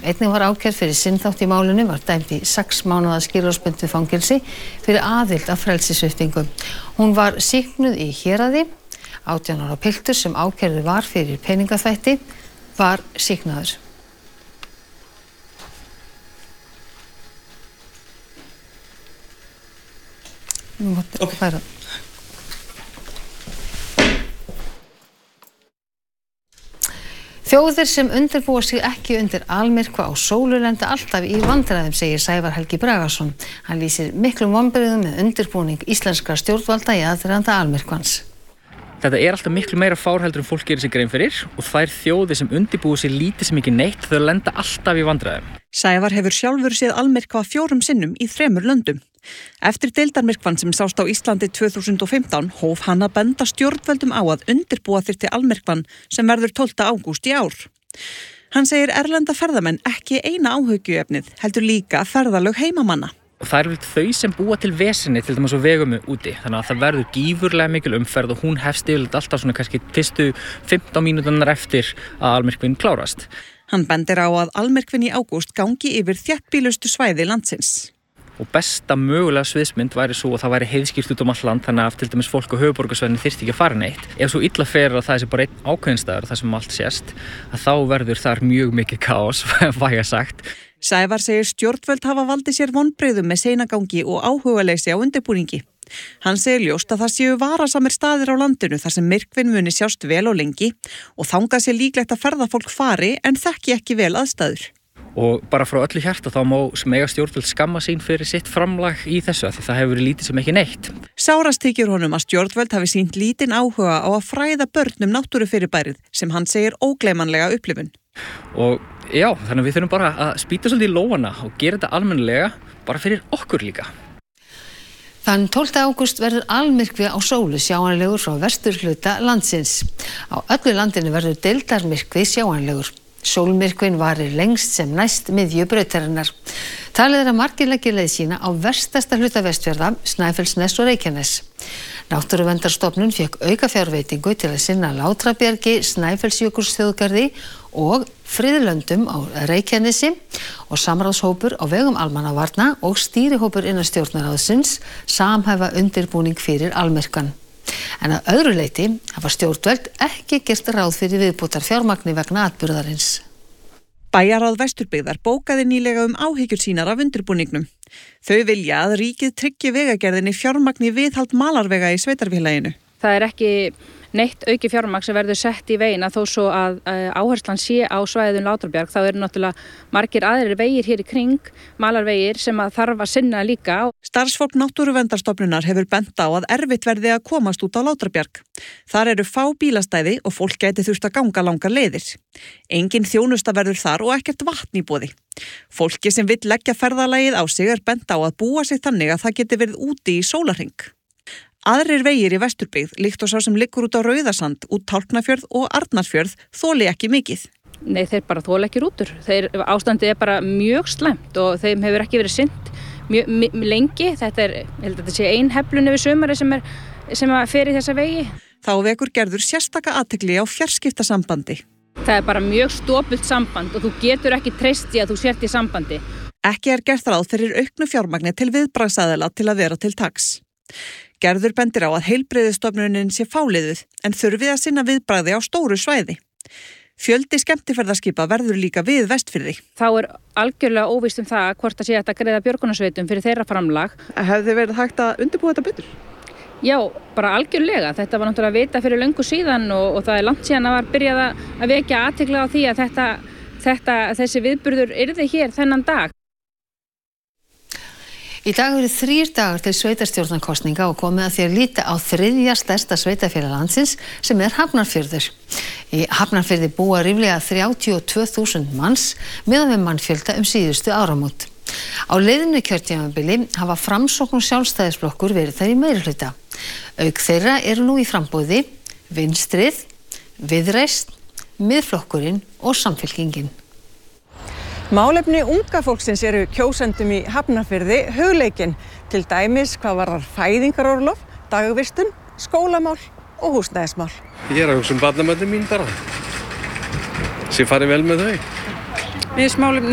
einnig var ákærð fyrir sinnþátt í málinu, var dæmd í 6 mánaða skilorðsbundið fangelsi fyrir aðild að frelsissviptingu. Hún var sýknuð í héraði. 18 ára piltur sem ákærður var fyrir peningaþvætti var sýknaður. Okay. Þjóðir sem undirbúa sig ekki undir almyrkva á sólu lenda alltaf í vandræðum, segir Sævar Helgi Bragason. Hann lýsir miklum vonbrigðum með undirbúning íslenskra stjórnvalda í aðdraganda almyrkvans. Þetta alltaf miklu meira fárheldur en fólk gerir sig grein fyrir og þær þjóðir sem undirbúa sig lítið sem ekki neitt, þau lenda alltaf í vandræðum. Sævar hefur sjálfur séð almyrkva 4 sinnum í 3 löndum. Eftir deildarmyrkvann sem sást á Íslandi 2015 hóf hann að benda stjórnvöldum á að undirbúa þyrfti almyrkvann sem verður 12. ágúst í ár. Hann segir erlenda ferðamenn ekki eina áhyggjuefnið, heldur líka ferðalög heimamanna. Það þau sem búa til vesenni til dæmis á vegum úti, þannig að það verður gífurlega mikil umferð og hún hefst yfirleitt alltaf svona kannski fyrstu 15 mínúturnar eftir að almyrkvinn klárast. Hann bendir á að almyrkvinn í ágúst gangi yfir þéttbýlustu svæði landsins. Og besta mögulega sviðsmynd væri svo að það væri heiðskýrt út allt land, þannig að til dæmis fólk á höfuðborgarsvæðinu þyrfti ekki að fara neitt. Ef svo illa fer að það sé bara einn ákveðinn staður þar sem allt sést, að þá verður þar mjög mikið kaos, væga sagt. Sævar segir stjórnvöld hafa valdið sér vonbrigðum með seinagangi og áhugaleysi á undirbúningi. Hann segir ljóst að það séu varasamir staðir á landinu þar sem myrkvinn muni sjást vel og lengi og þangað sé líklegt að ferðafólk fari en þekki ekki vel aðstæður. Og bara frá öllu hjarta þá mega stjórnvöld skamma sín fyrir sitt framlag í þessu, því það hefur verið lítið sem ekki neitt. Sárast þykir honum að stjórnvöld hafi sýnt lítinn áhuga á að fræða börnum náttúrufyrirbærið sem hann segir ógleymanlega upplifun. Og já, þannig að við þurfum bara að spýta svolítið í lófana og gera þetta almennilega bara fyrir okkur líka. Þann 12. ágúst verður almyrkvi á sólu sjáanlegur frá vesturhluta landsins. Á öllu landinu verður deildarmyrkvi sjáanlegur. Sólmyrkvinn varir lengst sem næst miðju brautarinnar. Talið að margir leggi leið sína á verstasta hluta Vestfjarða, Snæfellsnes og Reykjanes. Náttúruverndarstofnun fékk aukafjárveitingu til að sinna Látrabjargi, Snæfellsjökulsþjóðgarði og friðlöndum á Reykjanesi og samráðshópur á vegum almannavarna og stýrihópur innan stjórnarráðsins samhæfa undirbúning fyrir almyrkvann. En að öðru leyti hafa stjórnvöld ekki gert ráð fyrir viðbótar fjármagni vegna atburðarins. Bæjarráð Vesturbyggðar bókaði nýlega áhyggjur sínar af undirbúningnum. Þau vilja að ríkið tryggi vegagerðinni fjármagni viðhald malarvega í sveitarfélaginu. Það ekki neitt auki fjármagn sem verður sett í vegina þó svo að áherslan sé á svæðinu Látrabjarg. Þá eru náttúrulega margir aðrir vegir hér í kring, malarvegir sem að þarf að sinna líka. Starfsfólk Náttúruverndarstofnunar hefur bent á að erfitt verði að komast út á Látrabjarg. Þar eru fá bílastæði og fólk gæti þurft að ganga langar leiðir. Engin þjónusta verður þar og ekkert vatn í boði. Fólki sem vill leggja ferðalagið á sig bent á að búa sig þannig að það geti verið úti í sólarhring. Aðrir vegir í Vesturbyggð, líkt og sá sem liggur út á Rauðasand, út Tálknafjörð og Arnarfjörð, þoli ekki mikið. Nei, þeir bara þoli ekki rútur. Ástandið bara mjög slæmt og þeim hefur ekki verið sinnt mjög lengi. Þetta ég held að þetta sé ein heflun yfir sumari sem fer í þessa vegi. Þá vekur Gerður sérstaka athygli á fjarskiptasambandi. Það bara mjög stopult samband og þú getur ekki treyst í að þú sért í sambandi. Ekki gert ráð fyrir auknu fjármagni til viðbragðsaðila til að vera til taks. Gerður bendir á að heilbrigðisstofnunin sé fáliðuð en þurfi að sinna viðbragði á stóru svæði. Fjöldi skemmtiferðaskipa verður líka við Vestfirði. Þá algjörlega óvíst það hvort að sé hægt að greiða björgunarsveitum fyrir þeirra framlag. Hefði verið hægt að undirbúa þetta betur? Já, bara algjörlega. Þetta var náttúrulega vita fyrir löngu síðan og það langt síðan að var byrjað að vekja athygli á því að þessi viðburður yrði hér þennan dag. Í dag eru 3 dagar til sveitarstjórnarkosninga og komið að því að líta á 3. stærsta sveitarfélag landsins sem Hafnarfjörður. Í Hafnarfirði búa ríflega 32.000 manns miðað við mannfjölda síðustu áramót. Á liðnu kjörtímabili hafa Framsókn og Sjálfstæðisflokkur verið þar í meirihluta. Auk þeirra eru nú í framboði Vinstrið, Viðreisn, Miðflokkurinn og Samfylkingin. Málefni unga fólksins eru kjósendum í Hafnarfirði hugleikin, til dæmis hvað varðar fæðingarorlof, dagvistun, skólamál og húsnæðismál. Ég að hugsa barnabörnin mín bara. Sér farið vel með þau. Mér finnst málefni